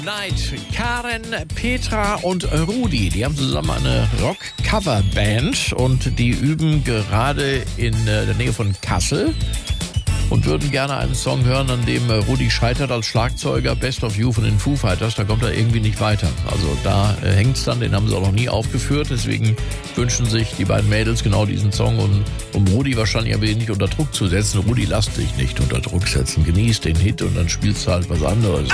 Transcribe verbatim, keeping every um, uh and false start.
Night. Karen, Petra und Rudi, die haben zusammen eine Rock-Cover-Band und die üben gerade in der Nähe von Kassel und würden gerne einen Song hören, an dem Rudi scheitert als Schlagzeuger, Best of You von den Foo Fighters, da kommt er irgendwie nicht weiter. Also da äh, hängt's dann, den haben sie auch noch nie aufgeführt, deswegen wünschen sich die beiden Mädels genau diesen Song, und um Rudi wahrscheinlich ein wenig unter Druck zu setzen. Rudi, lass dich nicht unter Druck setzen, genieß den Hit und dann spielst du halt was anderes.